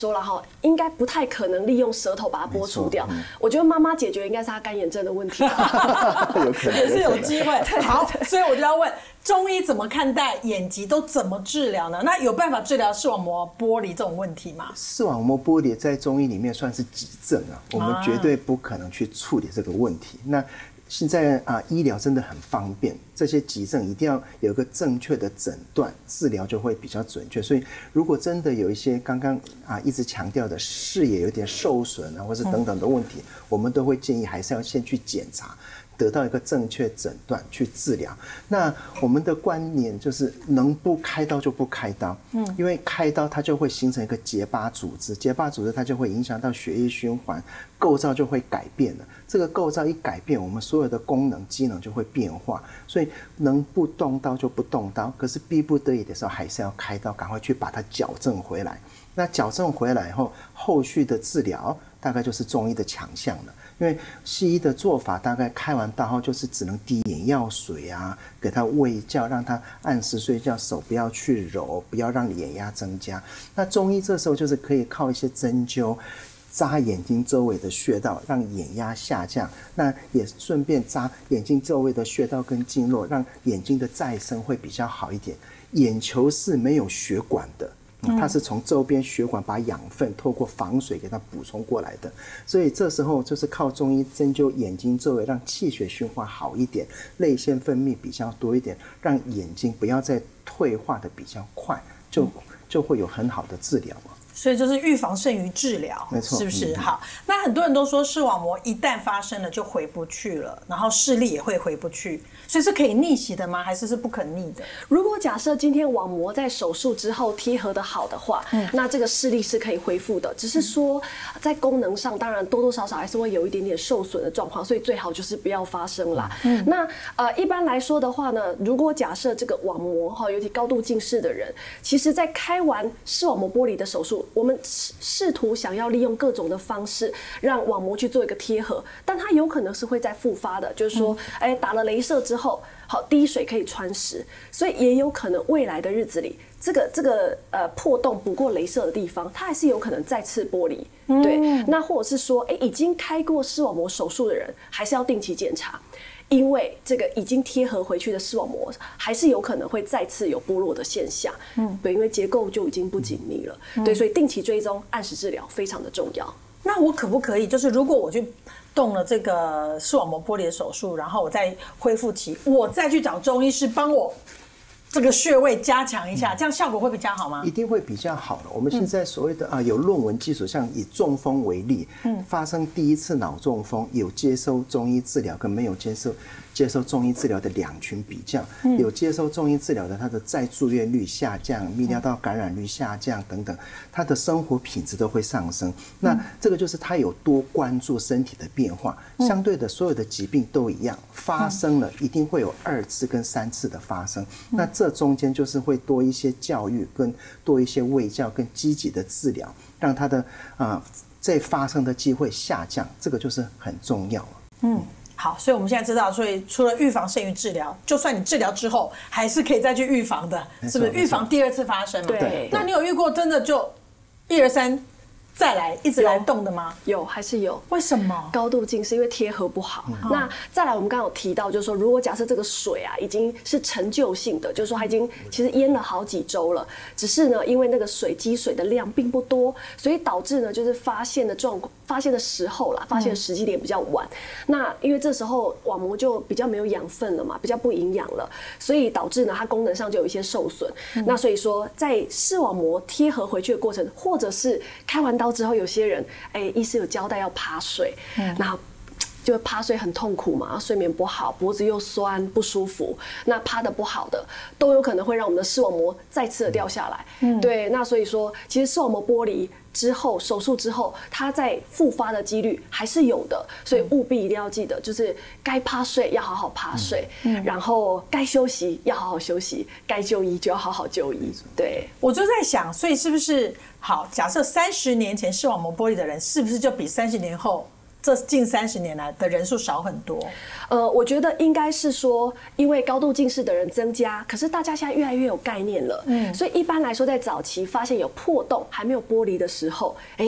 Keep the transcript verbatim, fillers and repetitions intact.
说了哈，应该不太可能利用舌头把它剥除掉。嗯、我觉得妈妈解决应该是她干眼症的问题吧， 有可能也是有机会。好，所以我就要问，中医怎么看待眼疾，都怎么治疗呢？那有办法治疗视网膜剥离这种问题吗？ 视网膜剥离在中医里面算是急症啊，我们绝对不可能去处理这个问题。啊、那现在啊，医疗真的很方便，这些急症一定要有一个正确的诊断，治疗就会比较准确。所以，如果真的有一些刚刚啊一直强调的视野有点受损啊，或是等等的问题，嗯、我们都会建议还是要先去检查，得到一个正确诊断去治疗。那我们的观念就是能不开刀就不开刀，嗯，因为开刀它就会形成一个结疤组织，结疤组织它就会影响到血液循环，构造就会改变了。这个构造一改变，我们所有的功能机能就会变化，所以能不动刀就不动刀，可是逼不得已的时候还是要开刀，赶快去把它矫正回来。那矫正回来后，后续的治疗大概就是中医的强项了。因为西医的做法大概开完刀后就是只能滴眼药水啊，给他喂教，让他按时睡觉，手不要去揉，不要让眼压增加。那中医这时候就是可以靠一些针灸扎眼睛周围的穴道，让眼压下降，那也顺便扎眼睛周围的穴道跟经络，让眼睛的再生会比较好一点。眼球是没有血管的，它是从周边血管把养分透过防水给它补充过来的，所以这时候就是靠中医针灸眼睛周围，让气血循环好一点，泪腺分泌比较多一点，让眼睛不要再退化的比较快，就就会有很好的治疗嘛。 所以就是预防胜于治疗， 没错， 是不是？ 嗯、 好，那很多人都说视网膜一旦发生了就回不去了，然后视力也会回不去，所以是可以逆袭的吗？还是是不可逆的？ 如果假设今天网膜在手术之后贴合的好的话，嗯、那这个视力是可以恢复的，只是说在功能上，当然多多少少还是会有一点点受损的状况，所以最好就是不要发生啦。嗯、那呃，一般来说的话呢，如果假设这个网膜哈，尤其高度近视的人，其实在开完视网膜剥离的手术，我们试图想要利用各种的方式让网膜去做一个贴合，但它有可能是会再复发的，就是说，哎，打了雷射之后，好滴水可以穿石，所以也有可能未来的日子里，这个这个呃破洞不过雷射的地方，它还是有可能再次剥离。对，那或者是说，哎，已经开过视网膜手术的人，还是要定期检查。因为这个已经贴合回去的视网膜，还是有可能会再次有剥落的现象。嗯，对，因为结构就已经不紧密了。嗯、对，所以定期追踪、按时治疗非常的重要。 那我可不可以，就是如果我去动了这个视网膜剥离的手术，然后我在恢复期，我再去找中医师帮我这个穴位加强一下，这样效果会比较好吗？ 一定会比较好的。我们现在所谓的、嗯、啊，有论文基础，像以中风为例，嗯，发生第一次脑中风，有接受中医治疗跟没有接受接受中医治疗的两群比较，嗯、有接受中医治疗的，他的再住院率下降，泌尿道感染率下降等等，他的生活品质都会上升。那这个就是他有多关注身体的变化。相对的，所有的疾病都一样，发生了一定会有二次跟三次的发生。那这中间就是会多一些教育，跟多一些卫教，跟积极的治疗，让他的啊、呃、再发生的机会下降，这个就是很重要了。 嗯。好，所以我们现在知道，所以除了预防胜于治疗，就算你治疗之后，还是可以再去预防的，是不是？预防第二次发生嘛？ 对。 那你有遇过真的就一而三再来一直来动的吗？ 有，还是有。 为什么？ 高度近视因为贴合不好。嗯、那再来，我们刚刚有提到，就是说，如果假设这个水啊已经是陈旧性的，就是说它已经其实淹了好几周了，只是呢，因为那个水积水的量并不多，所以导致呢，就是发现的状况。发现的时候啦，发现的时机点比较晚。嗯、那因为这时候网膜就比较没有养分了嘛，比较不营养了，所以导致呢它功能上就有一些受损。嗯、那所以说，在视网膜贴合回去的过程，或者是开完刀之后，有些人哎、欸，医师有交代要趴睡，嗯、那就趴睡很痛苦嘛，睡眠不好，脖子又酸不舒服，那趴的不好的都有可能会让我们的视网膜再次的掉下来。嗯、对，那所以说，其实视网膜剥离之后，手术之后，它在复发的几率还是有的，所以务必一定要记得，就是该趴睡要好好趴睡，嗯、然后该休息要好好休息，该就医就要好好就医。对， 我就在想，所以是不是好？假设三十年前视网膜剥离的人，是不是就比三十年后这近三十年来的人数少很多？ 呃，我觉得应该是说，因为高度近视的人增加，可是大家现在越来越有概念了，嗯，所以一般来说，在早期发现有破洞还没有剥离的时候，哎，